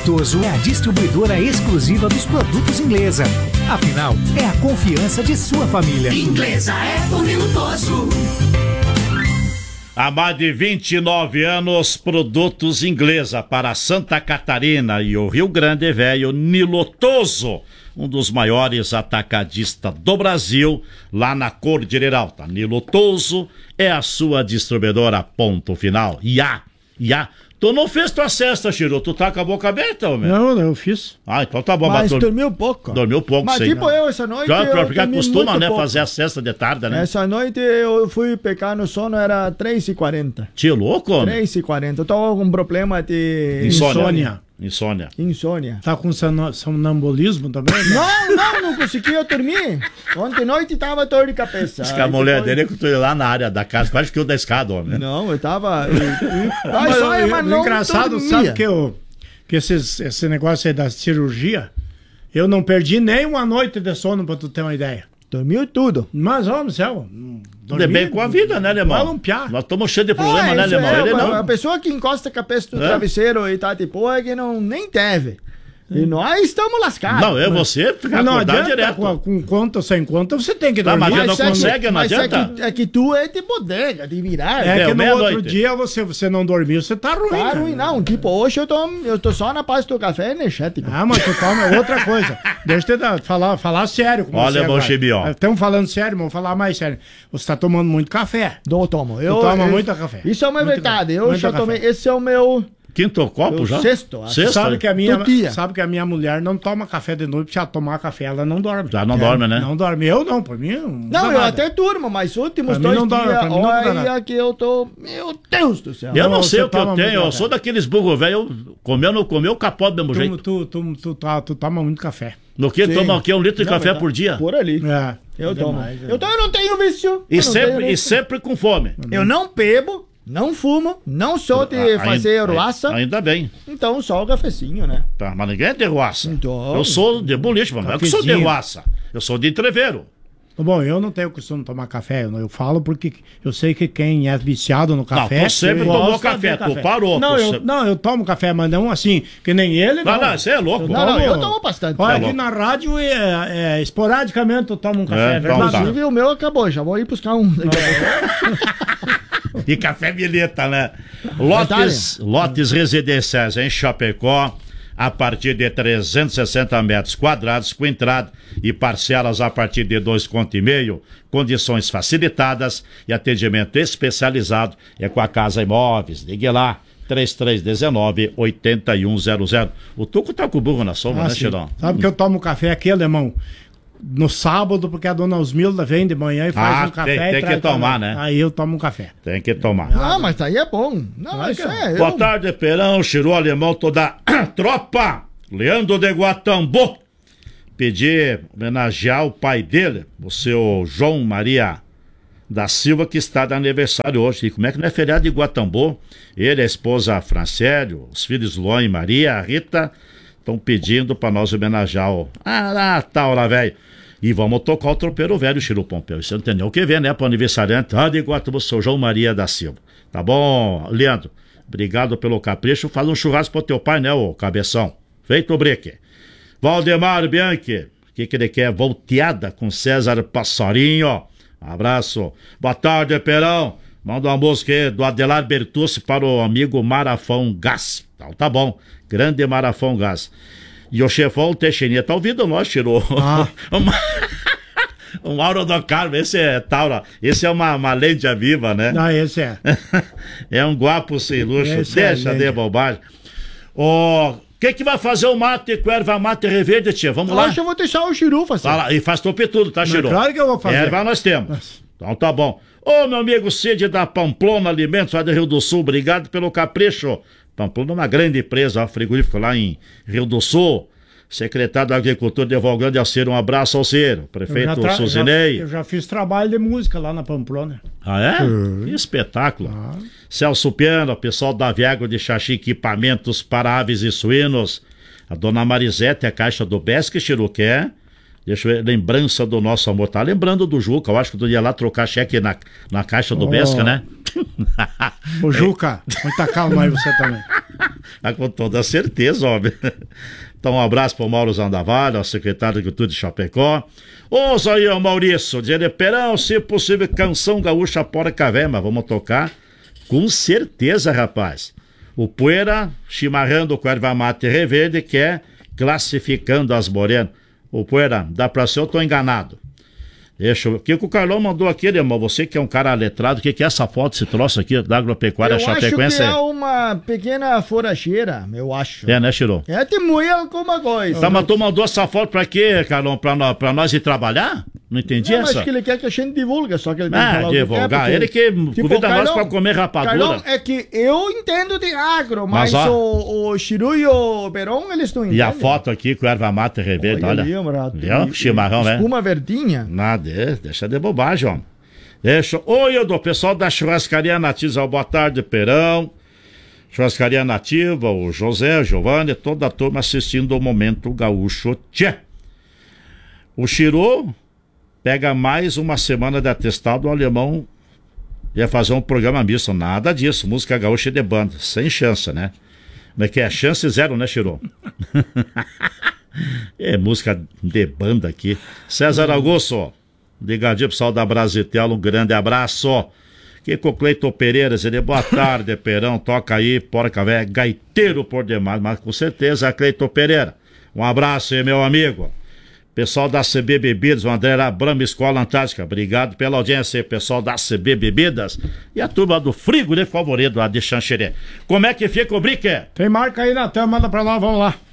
Lutoso é a distribuidora exclusiva dos produtos Inglesa. Afinal, é a confiança de sua família. Inglesa é por Lutoso. Há mais de 29 anos, produtos Inglesa para Santa Catarina e o Rio Grande Velho, Nilotoso, um dos maiores atacadistas do Brasil, lá na Cordilheira Alta. Nilotoso é a sua distribuidora, ponto final. Tu não fez tua cesta, Chiru? Tu tá com a boca aberta, homem? Não, eu fiz. Ah, então tá bom. Mas dormiu pouco. Dormiu pouco, mas sim. Mas tipo eu, essa noite porque costuma, né, fazer a cesta de tarde, né? Essa noite eu fui pecar no sono, era 3h40. Tio louco, homem? 3h40. Eu tava com um problema de... Insônia. Tá com sonambulismo também? Não conseguia dormir. Ontem noite tava dor de cabeça. Diz que a mulher dele é que tu ia lá na área da casa, quase que eu da escada, homem. Não, eu tava... mas não engraçado, dormia. Sabe que esse negócio aí da cirurgia, eu não perdi nem uma noite de sono, pra tu ter uma ideia. Dormiu tudo. Mas, homem, céu... Dormir bem com a vida, né, Alemão? Nós estamos cheios de problema, né, Alemão? Ele não. A pessoa que encosta a cabeça no travesseiro e tá tipo, é que não nem deve. E nós estamos lascados. Não, você fica acordado direto. Com conta ou sem conta, você tem que dormir. Mas não consegue, não adianta. É que tu é de bodega, de virar. É que no outro dia você não dormiu, você tá ruim. Tá ruim, não. Tipo, hoje eu tô só na paz do café energético. Ah, mas tu toma outra coisa. Deixa eu te falar sério com você. Olha, bom Chibió. Estamos falando sério, vamos falar mais sério. Você tá tomando muito café. Eu tomo. Eu tomo muito café. Isso é uma verdade. Eu já tomei. Esse é o meu... Quinto copo já? Sexto. Sabe que a minha mulher não toma café de noite, se ela tomar café, ela não dorme. Já não dorme, né? Não dorme. Eu não, por mim não eu até durmo, mas últimos 2 dias, olha que eu tô... Meu Deus do céu. Eu não sei o que eu tenho, eu sou daqueles burros velho, comeu ou não comeu, capó do mesmo jeito. Tu toma muito café. No que? Toma o quê? 1 litro de café por dia? Por ali. Eu tomo. Eu não tenho vício. E sempre com fome. Eu não bebo. Não fumo, não sou de fazer ruaça. Ainda bem. Então só o cafecinho, né? Tá, mas ninguém é de ruaça. Então... Eu sou de boliche, mas eu sou de ruaça. Eu sou de entreveiro. Bom, eu não tenho costume de tomar café, eu falo porque eu sei que quem é viciado no café... Não, tu sempre tomou café, tu parou. Eu tomo café, mas não assim, que nem ele. Não, você é louco. Eu tomo bastante. Olha, aqui na rádio, esporadicamente eu tomo um café, é verdade. Inclusive o meu acabou, já vou ir buscar um. E café Mileta, né? Lotes residenciais em Chapecó, a partir de 360 metros quadrados, com entrada e parcelas a partir de 2,5 conto, condições facilitadas e atendimento especializado é com a Casa Imóveis. Ligue lá, 3319-8100. O Tuco tá com o burro na sombra, né, Chirão? Sabe que eu tomo café aqui, alemão? No sábado, porque a dona Osmilda vem de manhã e faz um café. Tem que tomar, né? Aí eu tomo um café. Tem que tomar. Não, mas aí é bom. Não, isso é. Boa tarde, Perão, Chiru, Alemão, toda tropa. Leandro de Guatambô. Pedi homenagear o pai dele, o seu João Maria da Silva, que está de aniversário hoje. E como é que não é feriado de Guatambô? Ele, a esposa Francélio, os filhos Luan e Maria, a Rita, estão pedindo para nós homenagear o... tal lá, velho. E vamos tocar o tropeiro velho, Chiru Pompeu. Você não tem nem o que ver, né, para o aniversariante. De Guatambô, seu João Maria da Silva. Tá bom, Leandro? Obrigado pelo capricho. Faz um churrasco pro teu pai, né, ô cabeção? Feito o breque. Valdemar Bianchi, o que ele quer? Volteada com César Passarinho. Abraço. Boa tarde, Perão. Manda uma música aí do Adelar Bertucci para o amigo Marafão Gás. Então tá bom. Grande Marafão Gás. E o chefão Teixeirinha tá ouvindo nós, tirou. Um Mauro do Carmo, esse é Taura. Esse é uma lenda viva, né? Não, esse é. É um guapo sem luxo. Deixa de bobagem. Quem que vai fazer o mate com erva mate reverde, tia? Vamos lá? Hoje eu vou deixar o Chiru fazer. E faz tope tudo, tá, Chiru? Claro que eu vou fazer. Erva nós temos. Então tá bom. Ô, meu amigo Cid da Pamplona Alimentos, lá do Rio do Sul, obrigado pelo capricho. Pamplona é uma grande empresa, frigorífico lá em Rio do Sul. Secretário da Agricultura de Valgrande Alceiro, um abraço ao Alceiro. Prefeito Suzinei. Eu já fiz trabalho de música lá na Pamplona. Ah, é? Que espetáculo. Celso Piano, pessoal da Viago de Xaxi, equipamentos para aves e suínos. A dona Marisete, a caixa do Besque, Chiruqué. Deixa eu ver, lembrança do nosso amor. Tá lembrando do Juca, eu acho que tu ia lá trocar cheque na caixa do Besca, né? Ô Juca, muita calma aí você também. Com toda certeza, homem. Então, um abraço para o Mauro Zandavalho, o secretário de Cultura de Chapecó. Ouça aí, o Maurício, dizer Perão, se possível, canção gaúcha Porca Véia, mas vamos tocar com certeza, rapaz. O Poeira, chimarrando com erva mate reverde, que é classificando as morenas. O Poeira, dá pra ser, eu tô enganado. Deixa eu ver. O que o Carlão mandou aqui, irmão? Você que é um cara letrado, o que é essa foto, esse troço aqui da agropecuária chapecoense? Eu acho que é uma pequena foracheira, eu acho. É, né, Chiro? É, tem muito alguma coisa. Tá, mas tu mandou essa foto pra quê, Carlão? Pra nós ir trabalhar? Não entendi essa. Acho que ele quer que a gente divulgue, só que ele tem que falar divulgar. Porque, ele que convida nós pra comer rapadura. Carlão, é que eu entendo de agro, mas o Chiru e o Perón, eles não entendem. E a foto aqui com erva mate reverde, olha. Viu? Chimarrão, né? Espuma verdinha. Nada, deixa de bobagem, homem. Deixa. Oi, Edu, pessoal da Churrascaria Nativa, boa tarde, Perão. Churrascaria Nativa, o José, o Giovanni, toda a turma assistindo o Momento Gaúcho. Tchê! O Chiru pega mais uma semana de atestado, o alemão ia fazer um programa misto. Nada disso, música gaúcha de banda, sem chance, né? Mas que é chance zero, né, Chiru? É música de banda aqui. César Augusto, ligadinho pessoal da Brasitel, um grande abraço. Aqui com o Cleiton Pereira, ele, boa tarde, Perão, toca aí, Porca Véia, gaiteiro por demais, mas com certeza, Cleiton Pereira. Um abraço aí, meu amigo. Pessoal da CB Bebidas, o André Abramo, Escola Antártica, obrigado pela audiência, pessoal da CB Bebidas e a turma do Frigo de Favorito, lá de Xanxerê. Como é que fica o brique? Tem marca aí na tela, manda pra nós, vamos lá.